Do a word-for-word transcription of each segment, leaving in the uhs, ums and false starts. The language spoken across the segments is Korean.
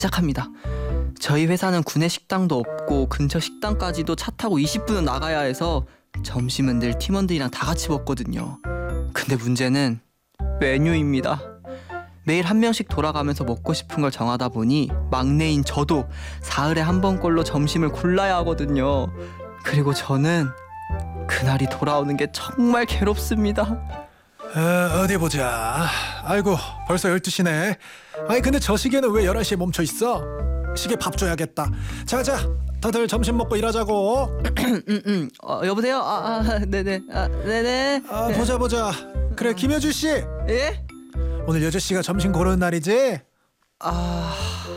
시작합니다. 저희 회사는 구내 식당도 없고 근처 식당까지도 차 타고 이십 분은 나가야 해서 점심은 늘 팀원들이랑 다 같이 먹거든요. 근데 문제는 메뉴입니다. 매일 한 명씩 돌아가면서 먹고 싶은 걸 정하다 보니 막내인 저도 사흘에 한 번꼴로 점심을 골라야 하거든요. 그리고 저는 그날이 돌아오는 게 정말 괴롭습니다. 어, 어디 보자. 아이고 벌써 열두 시네. 아니 근데 저 시계는 왜 열한 시에 멈춰 있어? 시계 밥 줘야겠다. 자자 다들 점심 먹고 일하자고. 음, 음. 어, 여보세요? 아, 아, 네네. 아, 네네. 아 보자 보자. 그래 김효주 씨. 예? 오늘 여주 씨가 점심 고르는 날이지? 아,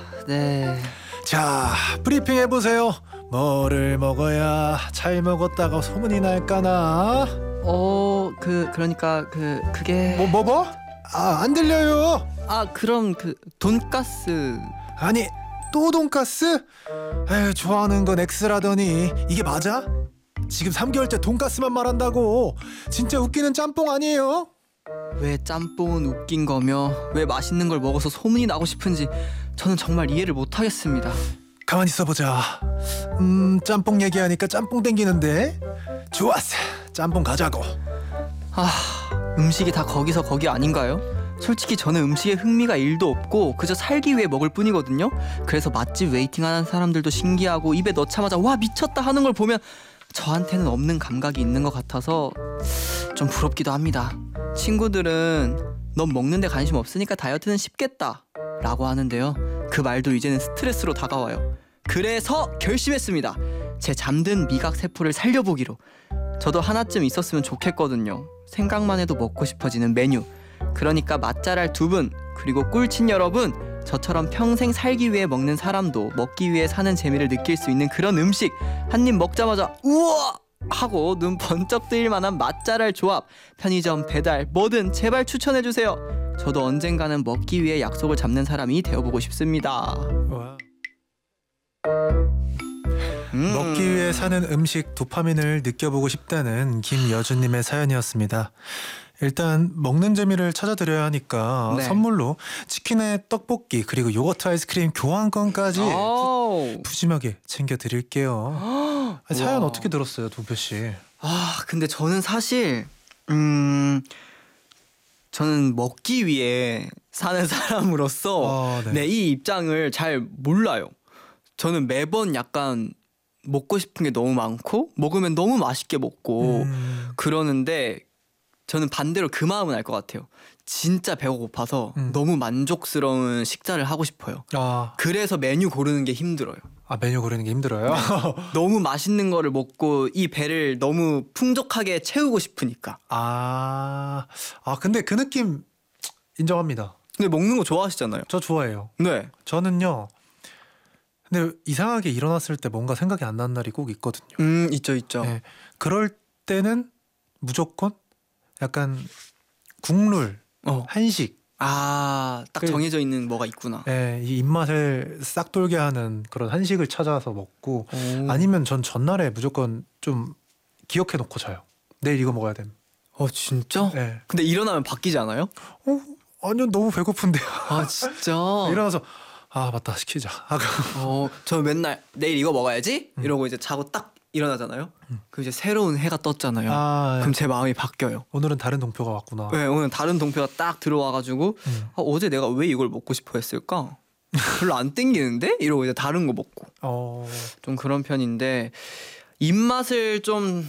네. 자 브리핑 해보세요. 뭐를 먹어야 잘 먹었다가 소문이 날까나? 어, 그 그러니까 그 그게 뭐 뭐 뭐? 아 안 들려요. 아, 그럼 그 돈가스. 아니 또 돈가스? 에휴 좋아하는 건 X라더니 이게 맞아? 지금 삼 개월째 돈가스만 말한다고. 진짜 웃기는 짬뽕 아니에요? 왜 짬뽕은 웃긴 거며 왜 맛있는 걸 먹어서 소문이 나고 싶은지 저는 정말 이해를 못 하겠습니다. 가만히 있어보자. 음 짬뽕 얘기하니까 짬뽕 땡기는데. 좋았어 짬뽕 가자고. 아, 음식이 다 거기서 거기 아닌가요? 솔직히 저는 음식에 흥미가 일도 없고 그저 살기 위해 먹을 뿐이거든요. 그래서 맛집 웨이팅하는 사람들도 신기하고 입에 넣자마자 와 미쳤다 하는 걸 보면 저한테는 없는 감각이 있는 것 같아서 좀 부럽기도 합니다. 친구들은 넌 먹는데 관심 없으니까 다이어트는 쉽겠다 라고 하는데요. 그 말도 이제는 스트레스로 다가와요. 그래서 결심했습니다. 제 잠든 미각 세포를 살려보기로. 저도 하나쯤 있었으면 좋겠거든요. 생각만 해도 먹고 싶어지는 메뉴. 그러니까 맛잘알 두 분 그리고 꿀친 여러분, 저처럼 평생 살기 위해 먹는 사람도 먹기 위해 사는 재미를 느낄 수 있는 그런 음식, 한 입 먹자마자 우와! 하고 눈 번쩍 뜨일 만한 맛잘알 조합, 편의점, 배달, 뭐든 제발 추천해주세요. 저도 언젠가는 먹기 위해 약속을 잡는 사람이 되어보고 싶습니다. 와. 음. 먹기 위해 사는 음식 도파민을 느껴보고 싶다는 김여주님의 사연이었습니다. 일단 먹는 재미를 찾아드려야 하니까 네. 선물로 치킨에 떡볶이 그리고 요거트 아이스크림 교환권까지 오. 푸, 푸짐하게 챙겨드릴게요. 아니, 사연 와. 어떻게 들었어요, 동표씨? 아, 근데 저는 사실 음 저는 먹기 위해 사는 사람으로서 아, 네. 네, 이 입장을 잘 몰라요. 저는 매번 약간 먹고 싶은 게 너무 많고 먹으면 너무 맛있게 먹고 음, 그러는데 저는 반대로 그 마음은 알 것 같아요. 진짜 배가 고파서 음. 너무 만족스러운 식사를 하고 싶어요. 아, 그래서 메뉴 고르는 게 힘들어요. 아 메뉴 고르는 게 힘들어요? 너무 맛있는 거를 먹고 이 배를 너무 풍족하게 채우고 싶으니까. 아, 아 근데 그 느낌 인정합니다. 근데 먹는 거 좋아하시잖아요. 저 좋아해요. 네. 저는요. 근데 이상하게 일어났을 때 뭔가 생각이 안 나는 날이 꼭 있거든요. 음, 있죠, 있죠. 네, 그럴 때는 무조건 약간 국룰, 어. 한식, 아, 딱 그- 정해져 있는 뭐가 있구나. 예, 이 입맛을 싹 돌게 하는 그런 한식을 찾아서 먹고, 오. 아니면 전 전날에 무조건 좀 기억해 놓고 자요. 내일 이거 먹어야 됨. 어, 진짜? 예. 근데 일어나면 바뀌지 않아요? 어, 아니요 너무 배고픈데요. 아, 진짜? 일어나서 아 맞다 시키자. 아, 어, 저 맨날 내일 이거 먹어야지? 음. 이러고 이제 자고 딱 일어나잖아요. 음. 그럼 이제 새로운 해가 떴잖아요. 아, 그럼 제 마음이 바뀌어요. 오늘은 다른 동표가 왔구나. 네, 오늘 다른 동표가 딱 들어와가지고 음. 아, 어제 내가 왜 이걸 먹고 싶어 했을까? 별로 안 땡기는데? 이러고 이제 다른 거 먹고 어, 좀 그런 편인데, 입맛을 좀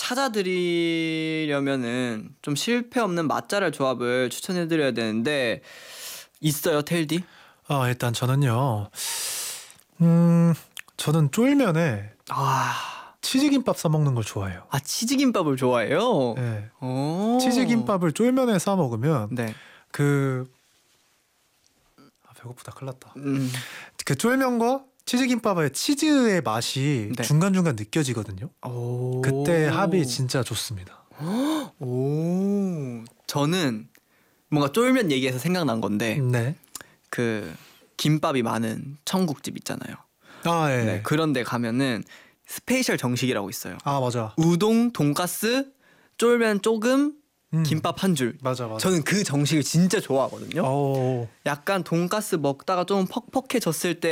찾아드리려면은 좀 실패 없는 맛잘알 조합을 추천해드려야 되는데 있어요, 텔디? 아 일단 저는요. 음, 저는 쫄면에 아, 치즈김밥 싸 먹는 걸 좋아해요. 아 치즈김밥을 좋아해요? 네. 오. 치즈김밥을 쫄면에 싸 먹으면 네. 그 아, 배고프다 큰일 났다. 음. 그 쫄면과 치즈김밥의 치즈의 맛이 네. 중간중간 느껴지거든요. 오. 그때 합이 진짜 좋습니다. 오. 저는 뭔가 쫄면 얘기해서 생각난 건데 네. 그 김밥이 많은 천국집 있잖아요. 아 예. 네. 그런 데 가면은 스페셜 정식이라고 있어요. 아 맞아. 우동, 돈가스, 쫄면 조금, 음. 김밥 한 줄. 맞아 맞아. 저는 그 정식을 진짜 좋아하거든요. 어. 약간 돈가스 먹다가 좀 퍽퍽해졌을 때